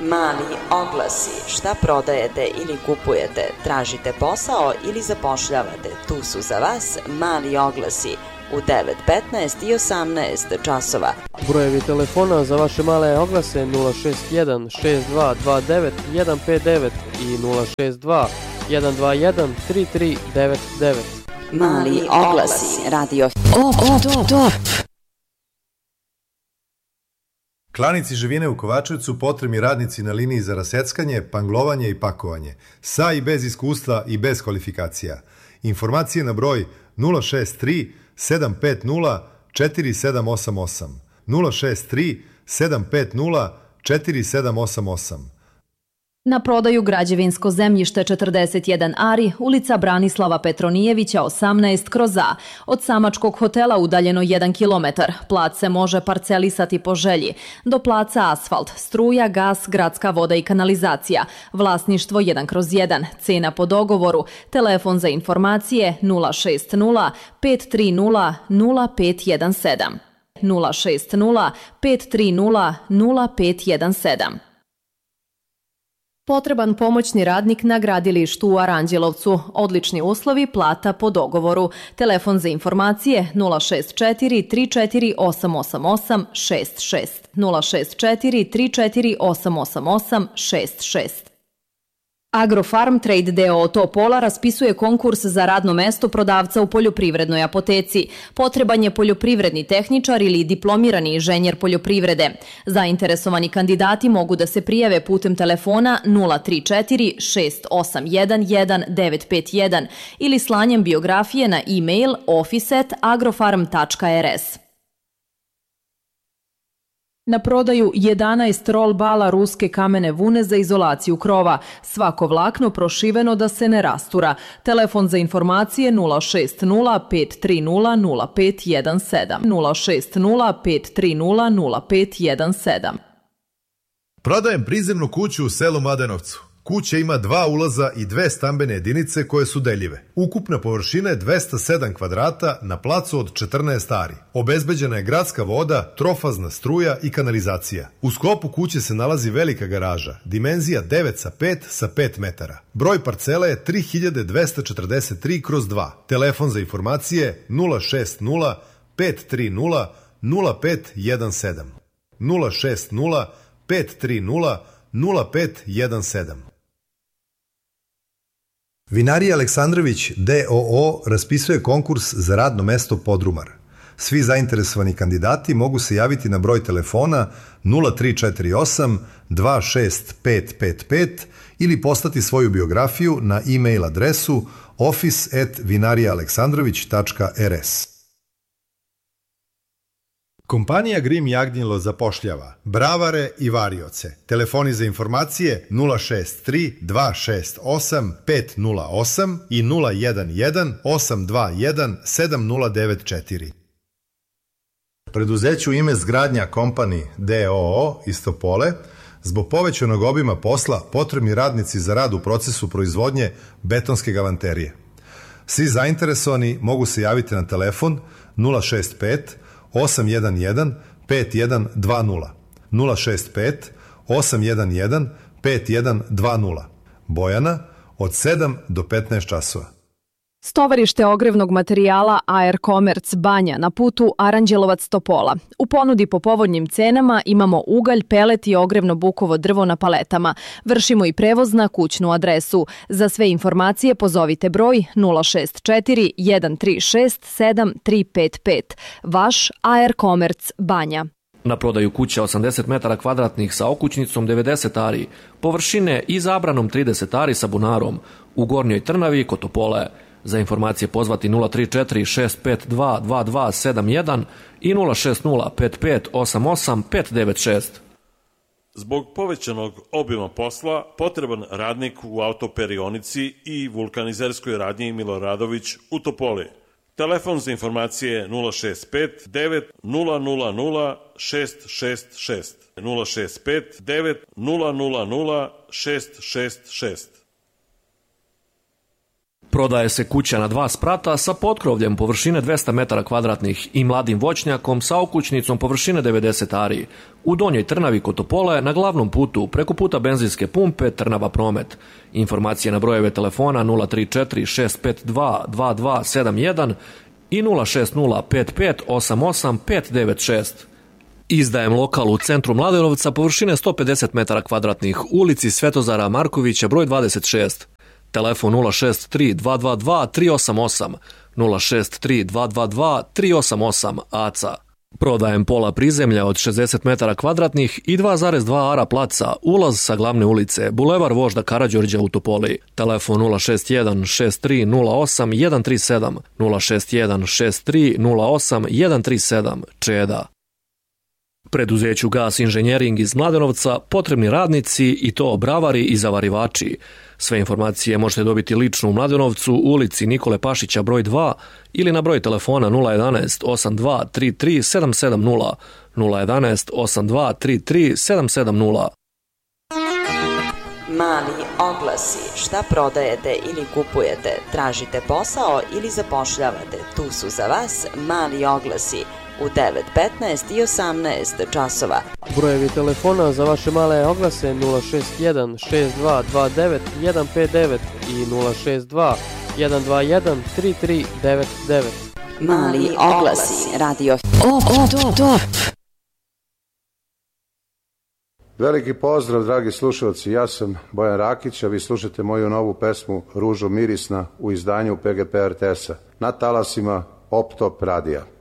Mali oglasi. Šta prodajete ili kupujete? Tražite posao ili zapošljavate? Tu su za vas mali oglasi u 9, 15 i 18 časova. Brojevi telefona za vaše male oglase 061 6229 159 i 062 121 3399. Mali oglasi. Radio Top. Klanici živine u Kovačevcu potrebni radnici na liniji za raseckanje, panglovanje i pakovanje. Sa i bez iskustva i bez kvalifikacija. Informacije na broj 063 750 4788. 063 750 4788. Na prodaju građevinsko zemljište 41 ari, ulica Branislava Petronijevića 18/A. Od Samačkog hotela udaljeno 1 km. Plac se može parcelisati po želji. Do placa asfalt, struja, gas, gradska voda i kanalizacija. Vlasništvo 1/1. Cena po dogovoru. Telefon za informacije 060 530 0517. 060 530 0517. Potreban pomoćni radnik na gradilištu u Aranđelovcu. Odlični uslovi, plata po dogovoru. Telefon za informacije 064 34 888 66. 064 34 888 66. Agrofarm Trade d.o.o. Topola raspisuje konkurs za radno mesto prodavca u poljoprivrednoj apoteci. Potreban je poljoprivredni tehničar ili diplomirani inženjer poljoprivrede. Zainteresovani kandidati mogu da se prijave putem telefona 034 6811 951 ili slanjem biografije na e-mail office@agrofarm.rs. Na prodaju 11 roll bala ruske kamene vune za izolaciju krova. Svako vlakno prošiveno da se ne rastura. Telefon za informacije 060 530 0517. 060 530 0517. Prodajem prizemnu kuću u selu Mladenovcu. Kuća ima 2 ulaza i 2 stambene jedinice koje su deljive. Ukupna površina je 207 kvadrata na placu od 14 ari. Obezbeđena je gradska voda, trofazna struja i kanalizacija. U sklopu kuće se nalazi velika garaža, dimenzija 9x5 sa 5 metara. Broj parcela je 3243/2. Telefon za informacije 060 530 0517. 060 530 0517. Vinarija Aleksandrović d.o.o. raspisuje konkurs za radno mesto podrumar. Svi zainteresovani kandidati mogu se javiti na broj telefona 0348 26555 ili poslati svoju biografiju na e-mail adresu office@vinarijaaleksandrović.rs. Kompanija Grim Jagnjilo zapošljava bravare i varioce. Telefoni za informacije 063 268 508 i 011 821 7094. Preduzeću ime Zgradnja Company d.o.o. iz Topole zbog povećanog obima posla potrebni radnici za rad u procesu proizvodnje betonske galanterije. Svi zainteresovani mogu se javiti na telefon 065 811 5120. 065 811 5120. Bojana od 7 do 15 časova. Stovarište ogrevnog materijala AR Commerce Banja na putu Aranđelovac-Topola. U ponudi po povoljnim cenama imamo ugalj, pelet i ogrevno bukovo drvo na paletama. Vršimo i prevoz na kućnu adresu. Za sve informacije pozovite broj 064 136 7355. Vaš AR Commerce Banja. Na prodaju kuća 80 metara kvadratnih sa okućnicom 90 ari, površine i zabranom 30 ari sa bunarom u Gornjoj Trnavi kod Topole. Za informacije pozvati 034 652 2271 i 060 5588 596. Zbog povećanog obima posla, potreban radnik u autoperionici i vulkanizerskoj radnji Miloradović u Topoli. Telefon za informacije 065 9 000 666. 065 9 000 666. Prodaje se kuća na 2 sprata sa potkrovljem površine 200 metara kvadratnih i mladim voćnjakom sa okućnicom površine 90 ari u Donjoj Trnavi kod Topole na glavnom putu preko puta benzinske pumpe Trnava Promet. Informacije na brojeve telefona 034 652 2271 i 060 55 88 596. Izdajem lokal u centru Mladenovca površine 150 metara kvadratnih, ulici Svetozara Markovića broj 26. Telefon 063 222 388, 063 222 388 ACA. Prodajem pola prizemlja od 60 metara kvadratnih i 2,2 ara placa, ulaz sa glavne ulice, bulevar Vožda Karađorđa u Topoli. Telefon 061 63 08 137, 061 63 08 137, Čeda. Preduzeću Gas Inženjering iz Mladenovca potrebni radnici i to bravari i zavarivači. Sve informacije možete dobiti lično u Mladenovcu, ulici Nikole Pašića broj 2 ili na broj telefona 011 82 33 770, 011 82 33 770. Mali oglasi. Šta prodajete ili kupujete? Tražite posao ili zapošljavate? Tu su za vas Mali oglasi u 9, 15 i 18 časova. Brojevi telefona za vaše male oglase 061 6229 159 i 062 121 3399. Mali oglasi. Radio Top. Veliki pozdrav, dragi slušalci, ja sam Bojan Rakić, a vi slušate moju novu pesmu Ružo mirisna u izdanju PGP RTS-a na talasima Op Top radija.